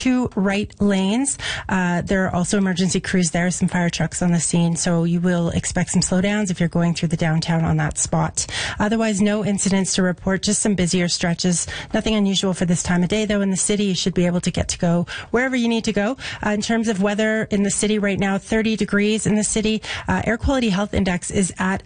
two right lanes. There are also emergency crews there, some fire trucks on the scene, so you will expect some slowdowns if you're going through the downtown on that spot. Otherwise, no incidents to report, just some busier stretches. Nothing unusual for this time of day, though. In the city, you should be able to get to go wherever you need to go. In terms of weather in the city right now, 30 degrees in the city. Air quality health index is at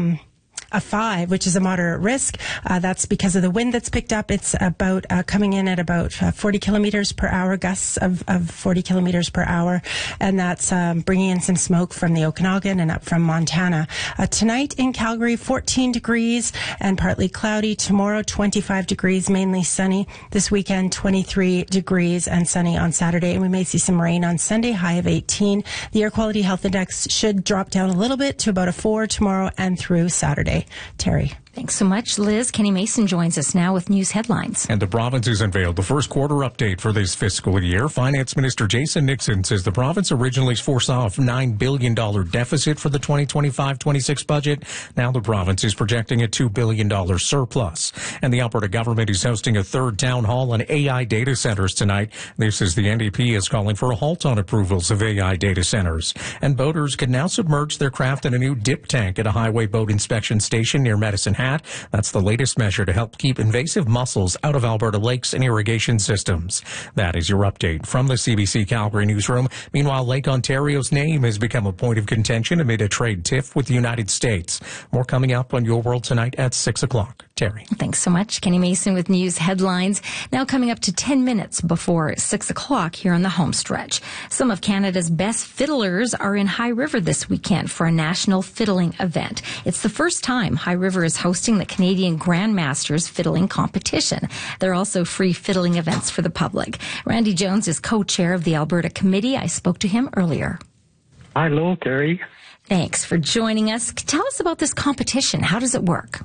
a 5, which is a moderate risk. That's because of the wind that's picked up. It's about coming in at about 40 kilometers per hour, gusts of 40 kilometers per hour. And that's bringing in some smoke from the Okanagan and up from Montana. Tonight in Calgary, 14 degrees and partly cloudy. Tomorrow, 25 degrees, mainly sunny. This weekend, 23 degrees and sunny on Saturday. And we may see some rain on Sunday, high of 18. The air quality health index should drop down a little bit to about a 4 tomorrow and through Saturday. Terry. Thanks so much, Liz. Kenny Mason joins us now with news headlines. And the province has unveiled the first quarter update for this fiscal year. Finance Minister Jason Nixon says the province originally foresaw a $9 billion deficit for the 2025-26 budget. Now the province is projecting a $2 billion surplus. And the Alberta government is hosting a third town hall on AI data centers tonight. This is the NDP is calling for a halt on approvals of AI data centers. And boaters can now submerge their craft in a new dip tank at a highway boat inspection station near Medicine Hat. That's the latest measure to help keep invasive mussels out of Alberta lakes and irrigation systems. That is your update from the CBC Calgary newsroom. Meanwhile, Lake Ontario's name has become a point of contention amid a trade tiff with the United States. More coming up on Your World tonight at 6 o'clock. Terry. Thanks so much, Kenny Mason with news headlines. Now coming up to 10 minutes before 6 o'clock here on the home stretch. Some of Canada's best fiddlers are in High River this weekend for a national fiddling event. It's the first time High River is hosting the Canadian Grandmasters Fiddling Competition. There are also free fiddling events for the public. Randy Jones is co-chair of the Alberta Committee. I spoke to him earlier. Hello, Terry. Thanks for joining us. Tell us about this competition. How does it work?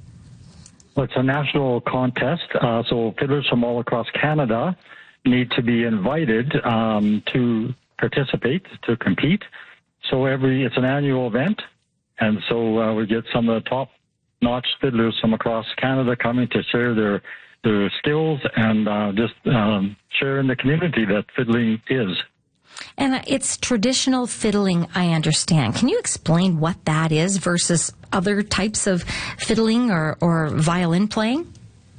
Well, it's a national contest, so fiddlers from all across Canada need to be invited to participate, to compete. So it's an annual event, and so we get some of the top-notch fiddlers from across Canada coming to share their skills and just share in the community that fiddling is. And it's traditional fiddling, I understand. Can you explain what that is versus other types of fiddling or violin playing?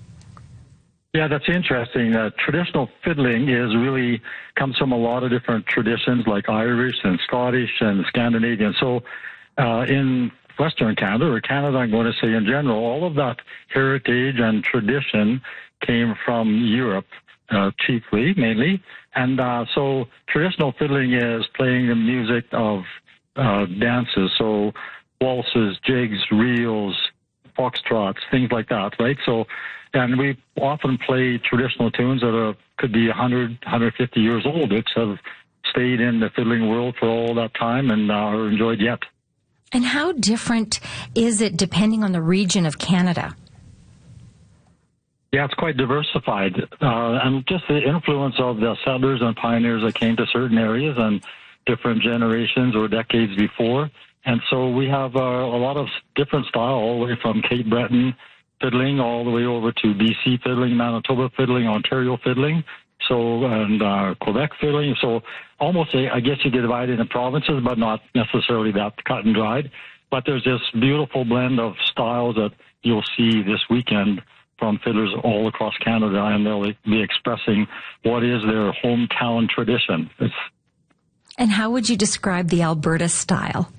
Yeah, that's interesting. Traditional fiddling comes from a lot of different traditions like Irish and Scottish and Scandinavian. So in Western Canada, or Canada, I'm going to say in general, all of that heritage and tradition came from Europe, chiefly, mainly. And so traditional fiddling is playing the music of dances, so waltzes, jigs, reels, foxtrots, things like that, right? So, and we often play traditional tunes that could be 100, 150 years old, which have stayed in the fiddling world for all that time and are enjoyed yet. And how different is it depending on the region of Canada? Yeah, it's quite diversified. And just the influence of the settlers and pioneers that came to certain areas and different generations or decades before. And so we have a lot of different style, all the way from Cape Breton fiddling all the way over to BC fiddling, Manitoba fiddling, Ontario fiddling, and Quebec fiddling. So almost, I guess you could divide it into provinces, but not necessarily that cut and dried. But there's this beautiful blend of styles that you'll see this weekend from fiddlers all across Canada, and they'll be expressing what is their hometown tradition. And how would you describe the Alberta style?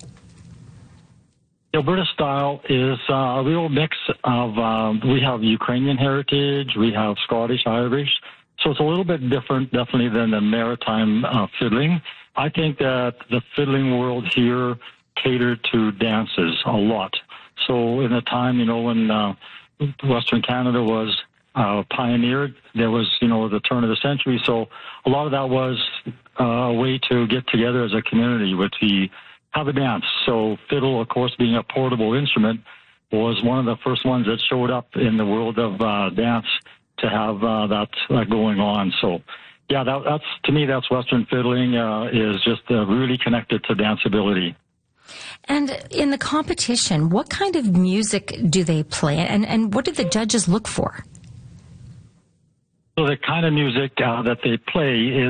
The Alberta style is a real mix of, we have Ukrainian heritage, we have Scottish, Irish, so it's a little bit different, definitely, than the maritime fiddling. I think that the fiddling world here catered to dances a lot. So in the time, when Western Canada was pioneered, there was, the turn of the century. So a lot of that was a way to get together as a community, which we have a dance. So fiddle, of course, being a portable instrument, was one of the first ones that showed up in the world of dance to have that going on. So, yeah, that's to me, that's Western fiddling is just really connected to danceability. And in the competition, what kind of music do they play, and what do the judges look for? So the kind of music that they play is